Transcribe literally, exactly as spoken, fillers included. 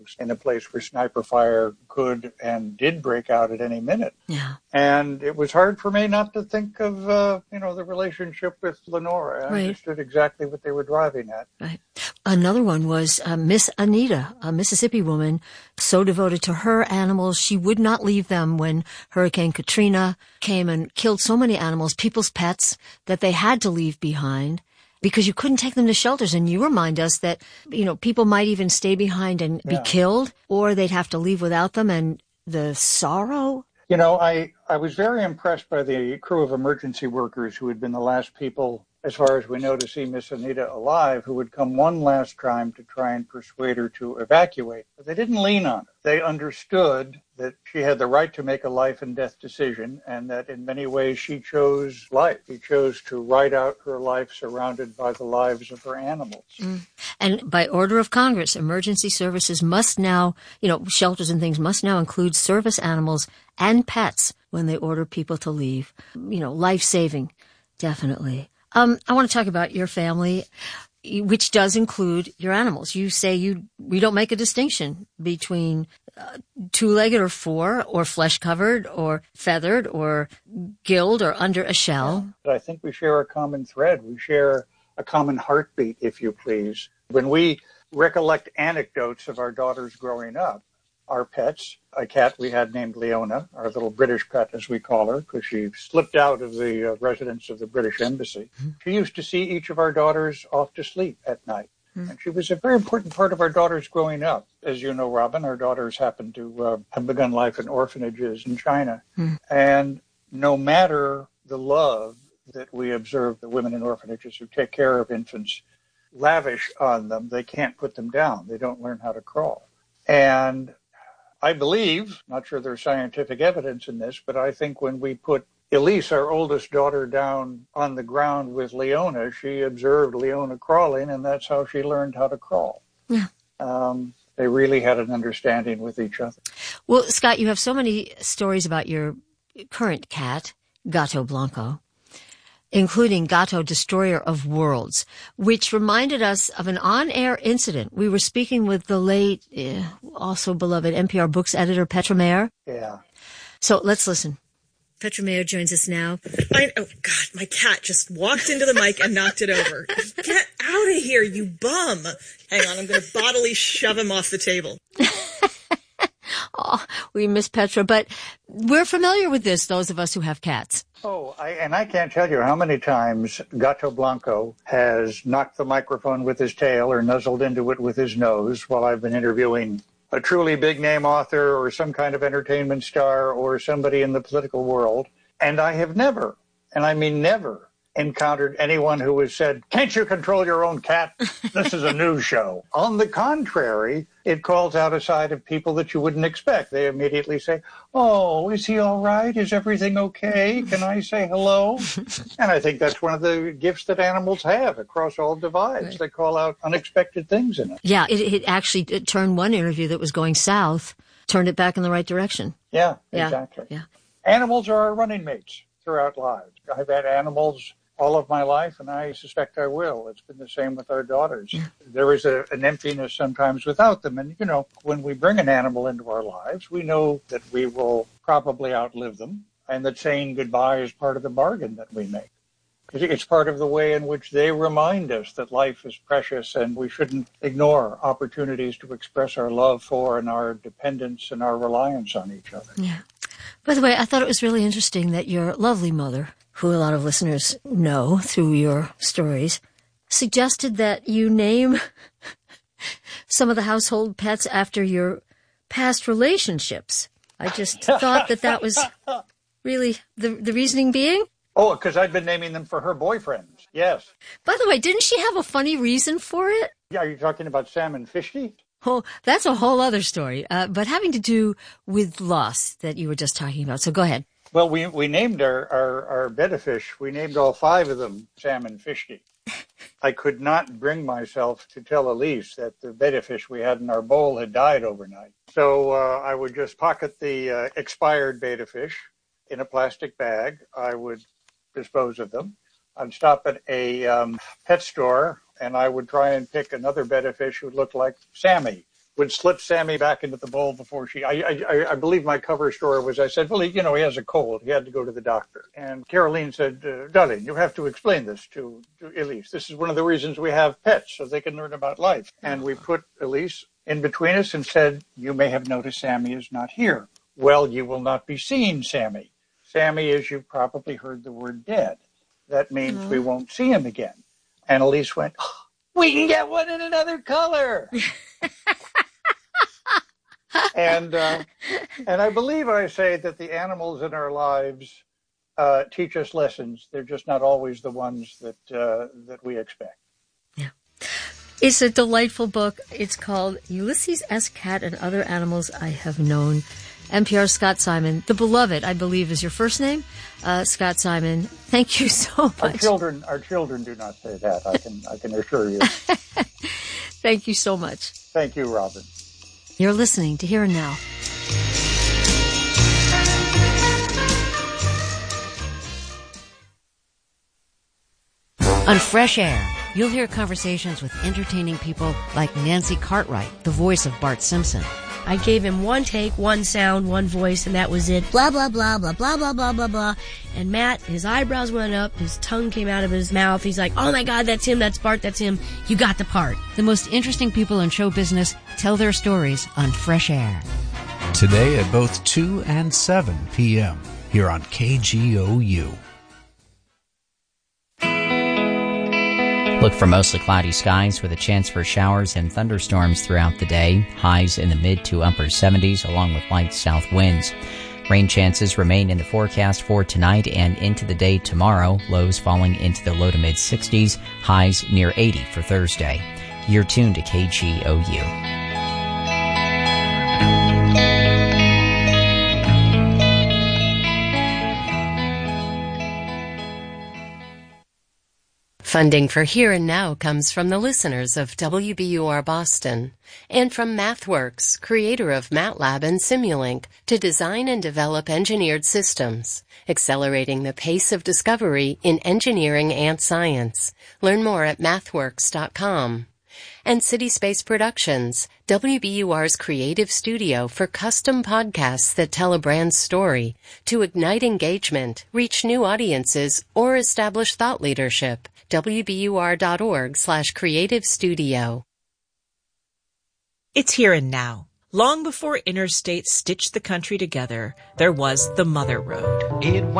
in a place where sniper fire could and did break out at any minute. Yeah. And it was hard for me not to think of, uh, you know, the relationship with Lenora. I Right. understood exactly what they were driving at. Right. Another one was uh, Miss Anita, a Mississippi woman, so devoted to her animals. She would not leave them when Hurricane Katrina came and killed so many animals, people's pets, that they had to leave behind, because you couldn't take them to shelters. And you remind us that, you know, people might even stay behind and be Yeah. killed, or they'd have to leave without them. And the sorrow. You know, I, I was very impressed by the crew of emergency workers who had been the last people, as far as we know, to see Miss Anita alive, who would come one last time to try and persuade her to evacuate. But they didn't lean on it. They understood that she had the right to make a life and death decision, and that in many ways she chose life. She chose to ride out her life surrounded by the lives of her animals. Mm. And by order of Congress, emergency services must now, you know, shelters and things must now include service animals and pets when they order people to leave. You know, life-saving, definitely. Um, I want to talk about your family, which does include your animals. You say you we don't make a distinction between uh, two-legged or four, or flesh-covered, or feathered, or gilled, or under a shell. Yeah. I think we share a common thread. We share a common heartbeat, if you please. When we recollect anecdotes of our daughters growing up, our pets, a cat we had named Leona, our little British pet, as we call her, because she slipped out of the uh, residence of the British Embassy. Mm-hmm. She used to see each of our daughters off to sleep at night. Mm-hmm. And she was a very important part of our daughters growing up. As you know, Robin, our daughters happened to uh, have begun life in orphanages in China. Mm-hmm. And no matter the love that we observe the women in orphanages who take care of infants lavish on them, they can't put them down. They don't learn how to crawl. And I believe, not sure there's scientific evidence in this, but I think when we put Elise, our oldest daughter, down on the ground with Leona, she observed Leona crawling, and that's how she learned how to crawl. Yeah. Um, they really had an understanding with each other. Well, Scott, you have so many stories about your current cat, Gato Blanco, including Gato, Destroyer of Worlds, which reminded us of an on-air incident. We were speaking with the late, uh, also beloved N P R Books editor, Petra Mayer. Yeah. So let's listen. Petra Mayer joins us now. I, oh, God, my cat just walked into the mic and knocked it over. Get out of here, you bum. Hang on, I'm going to bodily shove him off the table. Oh, we miss Petra, but we're familiar with this, those of us who have cats. Oh, I, and I can't tell you how many times Gato Blanco has knocked the microphone with his tail or nuzzled into it with his nose while I've been interviewing a truly big-name author or some kind of entertainment star or somebody in the political world. And I have never, and I mean never, encountered anyone who has said, "Can't you control your own cat? This is a news show." On the contrary, it calls out a side of people that you wouldn't expect. They immediately say, "Oh, is he all right? Is everything okay? Can I say hello?" And I think that's one of the gifts that animals have across all divides. Right. They call out unexpected things in it. Yeah, it, it actually it turned one interview that was going south, turned it back in the right direction. Yeah, yeah. exactly. Yeah. Animals are our running mates throughout lives. I've had animals all of my life, and I suspect I will. It's been the same with our daughters. Yeah. There is a, an emptiness sometimes without them. And, you know, when we bring an animal into our lives, we know that we will probably outlive them, and that saying goodbye is part of the bargain that we make. Because it's part of the way in which they remind us that life is precious and we shouldn't ignore opportunities to express our love for and our dependence and our reliance on each other. Yeah. By the way, I thought it was really interesting that your lovely mother, who a lot of listeners know through your stories, suggested that you name some of the household pets after your past relationships. I just thought that that was really the the reasoning being. Oh, because I'd been naming them for her boyfriends. Yes. By the way, didn't she have a funny reason for it? Yeah, are you talking about Sam and Fishty? Oh, that's a whole other story, uh, but having to do with loss that you were just talking about. So go ahead. Well, we we named our, our, our betta fish, we named all five of them Sam and Fishty. I could not bring myself to tell Elise that the betta fish we had in our bowl had died overnight. So uh, I would just pocket the uh, expired betta fish in a plastic bag. I would dispose of them. I'd stop at a um, pet store, and I would try and pick another betta fish who looked like Sammy, would slip Sammy back into the bowl before she, I, I, I believe my cover story was, I said, well, he, you know, he has a cold. He had to go to the doctor. And Caroline said, uh, darling, you have to explain this to, to Elise. This is one of the reasons we have pets, so they can learn about life. And we put Elise in between us and said, you may have noticed Sammy is not here. Well, you will not be seeing Sammy. Sammy, as you've probably heard the word dead. That means mm-hmm. we won't see him again. And Elise went, oh, we can get one in another color. and uh, and I believe I say that the animals in our lives uh, teach us lessons. They're just not always the ones that uh, that we expect. Yeah. It's a delightful book. It's called Ulysses S. Cat and Other Animals I Have Known. N P R's Scott Simon, the beloved, I believe, is your first name. Uh, Scott Simon, thank you so much. Our children, our children do not say that. I can, I can assure you. Thank you so much. Thank you, Robin. You're listening to Here and Now. On Fresh Air, you'll hear conversations with entertaining people like Nancy Cartwright, the voice of Bart Simpson. I gave him one take, one sound, one voice, and that was it. Blah, blah, blah, blah, blah, blah, blah, blah, blah. And Matt, his eyebrows went up, his tongue came out of his mouth. He's like, oh my God, that's him, that's Bart, that's him. You got the part. The most interesting people in show business tell their stories on Fresh Air. Today at both two and seven p.m. here on K G O U. Look for mostly cloudy skies with a chance for showers and thunderstorms throughout the day. Highs in the mid to upper seventies along with light south winds. Rain chances remain in the forecast for tonight and into the day tomorrow. Lows falling into the low to mid sixties. Highs near eighty for Thursday. You're tuned to K G O U. Funding for Here and Now comes from the listeners of W B U R Boston and from MathWorks, creator of MATLAB and Simulink, to design and develop engineered systems, accelerating the pace of discovery in engineering and science. Learn more at mathworks dot com. And City Space Productions, W B U R's creative studio for custom podcasts that tell a brand's story to ignite engagement, reach new audiences, or establish thought leadership. W B U R dot org slash creative studio. It's Here and Now. Long before interstates stitched the country together, there was the Mother Road. It